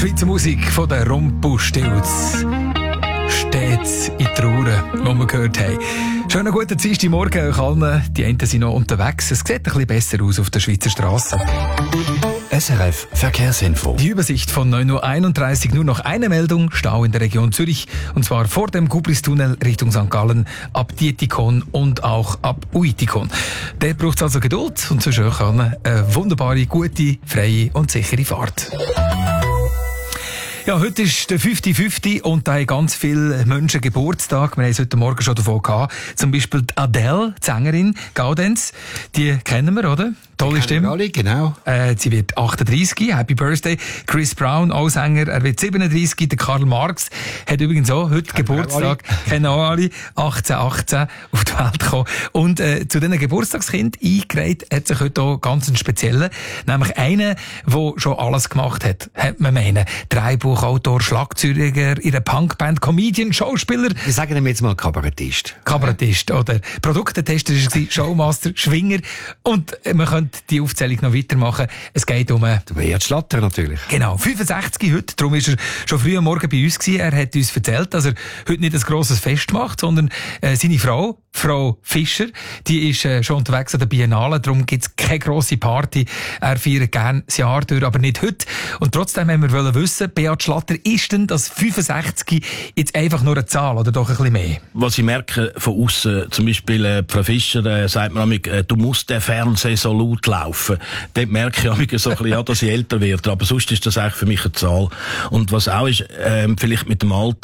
Schweizer Musik von den Rumpelstilz. Stets in Trauer, die wir gehört haben. Schönen guten Dienstagmorgen euch allen. Die einen sind noch unterwegs. Es sieht ein bisschen besser aus auf der Schweizer Straße. SRF Verkehrsinfo. Die Übersicht von 9.31 Uhr. Nur noch eine Meldung. Stau in der Region Zürich. Und zwar vor dem Kubristunnel Richtung St. Gallen, ab Dietikon und auch ab Uitikon. Dort braucht es also Geduld und sonst euch allen eine wunderbare, gute, freie und sichere Fahrt. Ja, heute ist der 50-50 und da haben ganz viele Menschen Geburtstag. Wir haben es heute Morgen schon davon gehabt. Zum Beispiel die Adele, die Sängerin, Gaudenz. Die kennen wir, oder? Tolle Stimme. Alle, genau. Sie wird 38. Happy Birthday. Chris Brown, auch Sänger, er wird 37. Der Karl Marx hat übrigens auch heute Geburtstag. Kennen auch alle. 1818 auf die Welt gekommen. Und zu diesen Geburtstagskind eingereiht hat sich heute auch ganz einen speziellen. Nämlich einen, der schon alles gemacht hat. Hat man meinen. Drehbuchautor, Schlagzeuger, ihre Punkband, Comedian, Schauspieler. Wir sagen ihm jetzt mal Kabarettist. Kabarettist, oder? Produktetester war er, Showmaster, Schwinger. Und man könnte die Aufzählung noch weitermachen. Es geht um... Der Beat Schlatter natürlich. Genau, 65 heute. Darum war er schon früh am Morgen bei uns gewesen. Er hat uns erzählt, dass er heute nicht ein grosses Fest macht, sondern seine Frau, Frau Fischer, die ist schon unterwegs an der Biennale. Darum gibt es keine grosse Party. Er feiert gerne das Jahr durch, aber nicht heute. Und trotzdem haben wir wissen, Beat Schlatter, ist denn das 65 jetzt einfach nur eine Zahl oder doch ein bisschen mehr? Was ich merke von außen, zum Beispiel Frau Fischer sagt mir manchmal, du musst den Fernseher so laut laufen. Dort merke ich manchmal so ein bisschen, ja, dass ich älter werde. Aber sonst ist das eigentlich für mich eine Zahl. Und was auch ist, vielleicht mit dem Alter,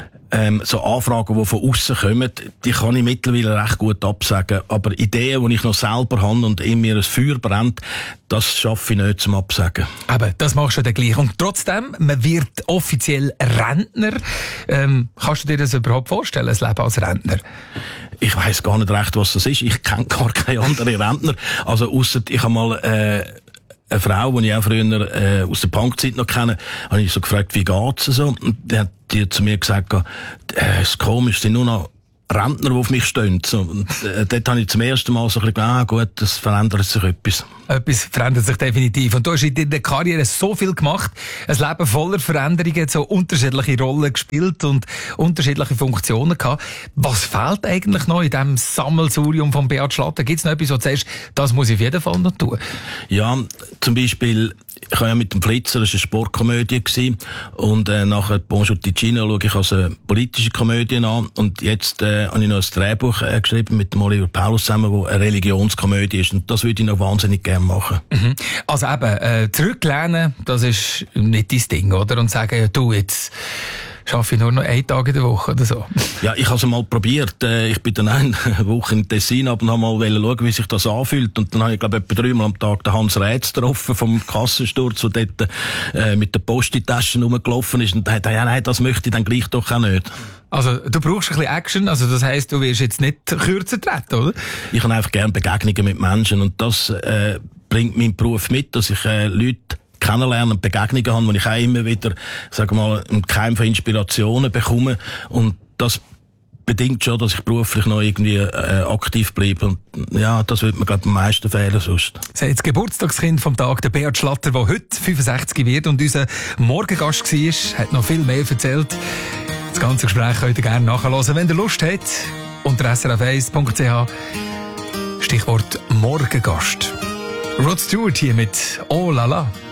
so Anfragen, die von außen kommen, die kann ich mittlerweile recht gut absagen. Aber Ideen, die ich noch selber habe und in mir ein Feuer brennt, das schaffe ich nicht zum Absagen. Aber das machst du dann gleich. Und trotzdem, man wird offiziell Rentner. Kannst du dir das überhaupt vorstellen, ein Leben als Rentner? Ich weiss gar nicht recht, was das ist. Ich kenne gar keine anderen Rentner. Also ausser ich habe mal eine Frau, die ich auch früher aus der Punkzeit noch kenne, habe ich so gefragt, wie geht's so? Und die hat zu mir gesagt, es ist komisch, es sind nur noch Rentner, die auf mich stehen. So, und, dort habe ich zum ersten Mal so ein bisschen gut, das verändert sich etwas. Etwas verändert sich definitiv. Und du hast in deiner Karriere so viel gemacht, ein Leben voller Veränderungen, so unterschiedliche Rollen gespielt und unterschiedliche Funktionen gehabt. Was fehlt eigentlich noch in diesem Sammelsurium von Beat Schlatter? Gibt es noch etwas, wo du sagst, das muss ich auf jeden Fall noch tun? Ja, zum Beispiel, ich habe ja mit dem Flitzer, das war eine Sportkomödie gewesen, und nachher Bonjour Ticino schaue ich als eine politische Komödie an, und jetzt habe ich noch ein Drehbuch geschrieben mit dem Oliver Paulus zusammen, wo eine Religionskomödie ist, und das würde ich noch wahnsinnig gerne machen. Mhm. Also eben, zurücklehnen, das ist nicht dein Ding, oder? Und sagen, ja, du, jetzt schaffe ich nur noch 1 Tag in der Woche oder so. Ja, ich habe es mal probiert. Ich bin dann eine Woche in Tessin und habe mal schauen, wie sich das anfühlt. Und dann habe ich, glaube ich, etwa 3-mal am Tag den Hans Rätz getroffen vom Kassensturz, der dort mit der Post in die Taschen rumgelaufen ist. Und da hat er, ja, nein, das möchte ich dann gleich doch auch nicht. Also, du brauchst ein bisschen Action, also das heisst, du wirst jetzt nicht kürzer treten, oder? Ich habe einfach gerne Begegnungen mit Menschen, und das bringt mein Beruf mit, dass ich Leute kennenlernen und Begegnungen haben, wo ich auch immer wieder, sagen wir mal, einen Keim von Inspirationen bekomme, und das bedingt schon, dass ich beruflich noch irgendwie aktiv bleibe, und ja, das wird mir, glaube ich, am meisten fehlen sonst. Das ist das Geburtstagskind vom Tag, der Beat Schlatter, der heute 65 wird und unser Morgengast war, hat noch viel mehr erzählt. Das ganze Gespräch könnt ihr gerne nachhören, wenn ihr Lust habt, unter srf1.ch, Stichwort Morgengast. Rod Stewart hier mit Oh La La.